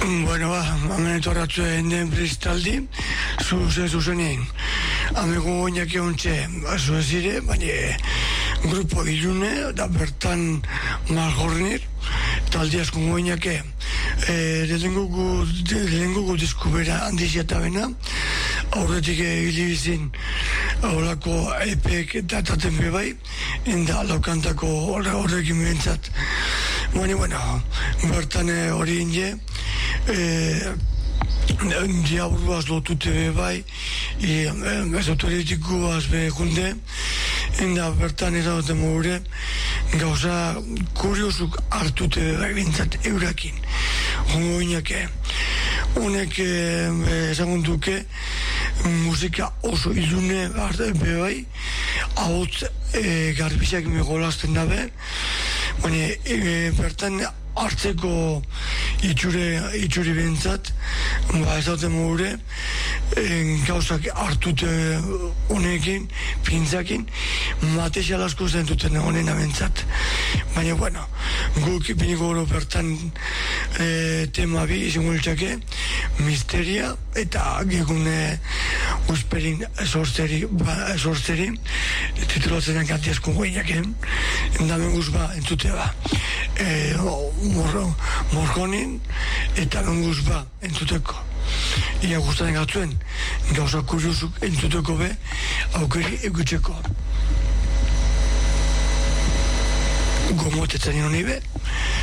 Bueno, hemen etorratzuen den pristaldi, zuzenien. Amego goinak eontxe, zuezire, baina grupo ilune, da bertan malgornir, taldi asko goinak lehengugu diskubera handiziata bena, aurretik hilibizin horako epek dataten bebai, enda laukantako horrekin behintzat. Bueno, bertan hori inde, diaburuaz lotute bebai, mesotoritikuaz behunde, enda bertan ezagoten mogure, gauza kuriosuk hartute bebai bintzat eurakin. Hongo inake, honek ezagunduke musika oso ilune bebai, ahotz garbizak megolazten dabe, baina bertan hartzeko itxuri behintzat, ezauten mogure, gauzak hartute honekin, pintzakin, material asko zentuten honen abentzat. Baina, bueno, guk biniko bertan tema bi izango iltzake, misteria eta gegune usperin sortzeri, titulatzen kanti asko goinaken, endamen guzba entzute ba. Morgonin eta benguz ba entzuteko. Ia guztaren gatzuen gauza kuriosuk entzuteko be aukeri egutzeko. Gomotetzen honi be,